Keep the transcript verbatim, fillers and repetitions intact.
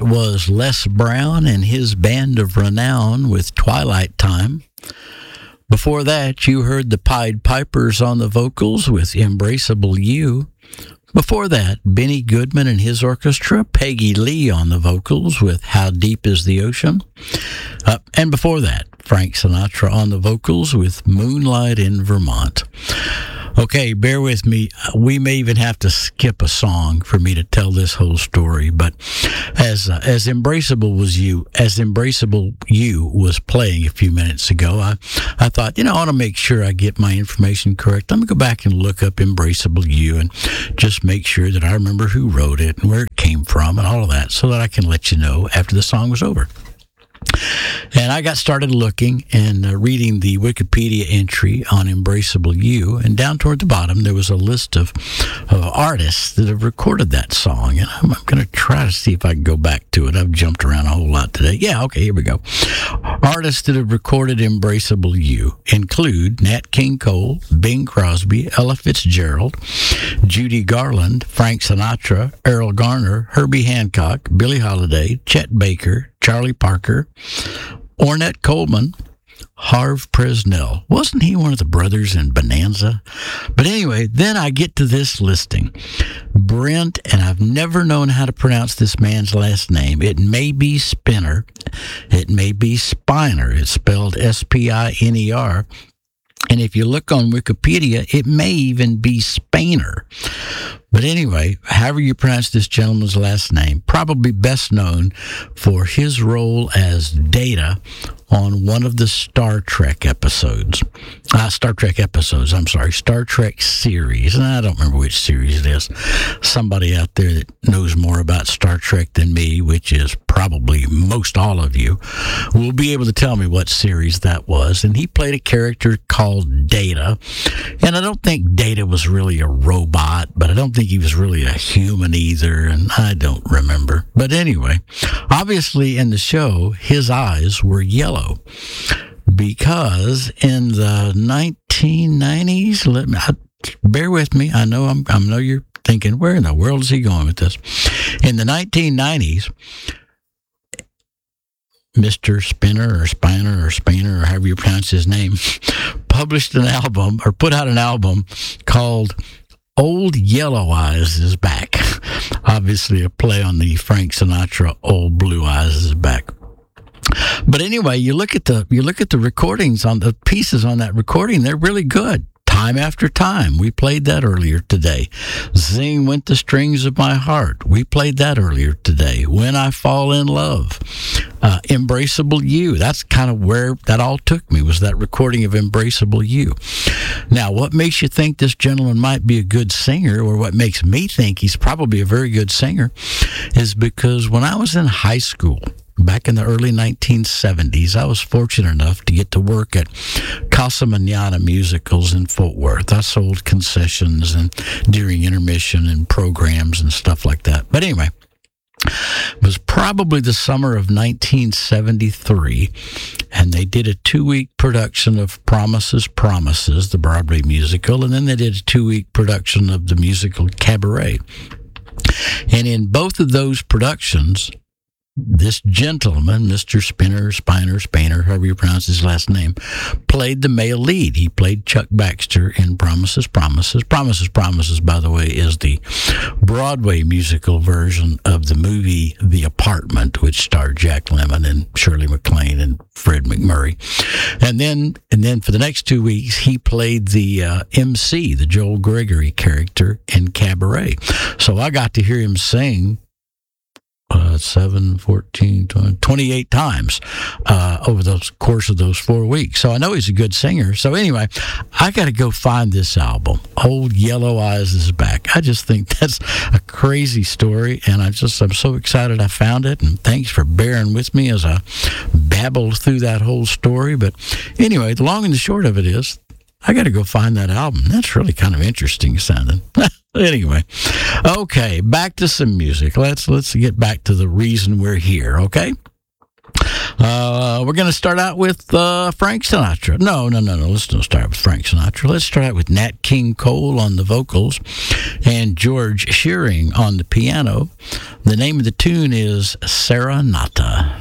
was Les Brown and his band of renown with Twilight Time. Before that, you heard the Pied Pipers on the vocals with Embraceable You. Before that, Benny Goodman and his orchestra, Peggy Lee on the vocals with How Deep is the Ocean. Uh, and before that, Frank Sinatra on the vocals with Moonlight in Vermont. Okay, bear with me. We may even have to skip a song for me to tell this whole story. But as uh, as Embraceable was you, as Embraceable You was playing a few minutes ago, I, I thought, you know, I want to make sure I get my information correct. I'm going to go back and look up Embraceable You and just make sure that I remember who wrote it and where it came from and all of that so that I can let you know after the song was over. And I got started looking and uh, reading the Wikipedia entry on Embraceable You, and down toward the bottom there was a list of, of artists that have recorded that song, and I'm, I'm going to try to see if I can go back to it. I've jumped around a whole lot today. Yeah, okay, here we go. Artists that have recorded Embraceable You include Nat King Cole, Bing Crosby, Ella Fitzgerald, Judy Garland, Frank Sinatra, Errol Garner, Herbie Hancock, Billie Holiday, Chet Baker, Charlie Parker, Ornette Coleman, Harve Presnell. Wasn't he one of the brothers in Bonanza? But anyway, then I get to this listing. Brent, and I've never known how to pronounce this man's last name. It may be Spinner. It may be Spiner. It's spelled S P I N E R. And if you look on Wikipedia, it may even be Spainer. But anyway, however you pronounce this gentleman's last name, probably best known for his role as Data on one of the Star Trek episodes. Uh, Star Trek episodes, I'm sorry, Star Trek series. And I don't remember which series it is. Somebody out there that knows more about Star Trek than me, which is probably most all of you, will be able to tell me what series that was. And he played a character called Data. And I don't think Data was really a robot, but I don't think he was really a human either, and I don't remember. But anyway, obviously in the show, his eyes were yellow because in the nineteen nineties, let me, bear with me, I know I'm, I know you're thinking, where in the world is he going with this? In the nineteen nineties, Mister Spinner or Spiner or Spainer or however you pronounce his name, published an album or put out an album called Old Yellow Eyes is Back. Obviously a play on the Frank Sinatra Old Blue Eyes is Back. But anyway, you look at the you look at the recordings on the pieces on that recording, they're really good. Time after time. We played that earlier today. Zing Went the Strings of My Heart. We played that earlier today. When I Fall in Love. Uh, Embraceable You. That's kind of where that all took me, was that recording of Embraceable You. Now, what makes you think this gentleman might be a good singer, or what makes me think he's probably a very good singer, is because when I was in high school, back in the early nineteen seventies, I was fortunate enough to get to work at Casa Manana Musicals in Fort Worth. I sold concessions and during intermission and programs and stuff like that. But anyway, it was probably the summer of nineteen seventy-three, and they did a two-week production of Promises, Promises, the Broadway musical, and then they did a two-week production of the musical Cabaret. And in both of those productions, this gentleman, Mister Spinner, Spiner, Spainer, however you pronounce his last name, played the male lead. He played Chuck Baxter in Promises, Promises. Promises, Promises, by the way, is the Broadway musical version of the movie The Apartment, which starred Jack Lemmon and Shirley MacLaine and Fred McMurray. And then and then for the next two weeks, he played the uh, M C, the Joel Gregory character in Cabaret. So I got to hear him sing Uh, seven, fourteen, twenty, twenty-eight times uh, over the course of those four weeks. So I know he's a good singer. So anyway, I got to go find this album. Old Yellow Eyes is Back. I just think that's a crazy story, and I just, I'm so excited I found it, and thanks for bearing with me as I babbled through that whole story. But anyway, the long and the short of it is, I got to go find that album. That's really kind of interesting sounding. Anyway, okay, back to some music. Let's let's get back to the reason we're here, okay? Uh, we're going to start out with uh, Frank Sinatra. No, no, no, no. Let's don't start with Frank Sinatra. Let's start out with Nat King Cole on the vocals and George Shearing on the piano. The name of the tune is Serenata.